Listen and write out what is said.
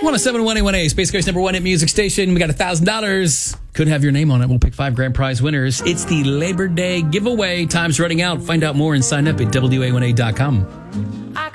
107.1A, Space Coast number one hit music station. We got $1,000. Could have your name on it. We'll pick 5 grand prize winners. It's the Labor Day giveaway. Time's running out. Find out more and sign up at WA1A.com.